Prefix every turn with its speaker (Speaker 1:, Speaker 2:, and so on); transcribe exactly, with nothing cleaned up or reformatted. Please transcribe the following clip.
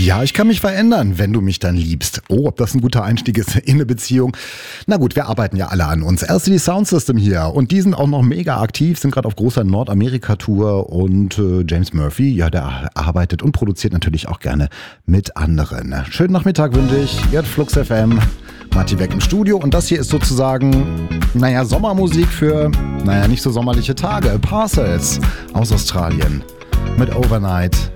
Speaker 1: Ja, ich kann mich verändern, wenn du mich dann liebst. Oh, ob das ein guter Einstieg ist in eine Beziehung. Na gut, wir arbeiten ja alle an uns. L C D Sound System hier und die sind auch noch mega aktiv, sind gerade auf großer Nordamerika-Tour und äh, James Murphy, ja, der arbeitet und produziert natürlich auch gerne mit anderen. Schönen Nachmittag wünsche ich. Ihr hört Flux F M, Matti weg im Studio und das hier ist sozusagen, naja, Sommermusik für, naja, nicht so sommerliche Tage. Parcels aus Australien mit Overnight.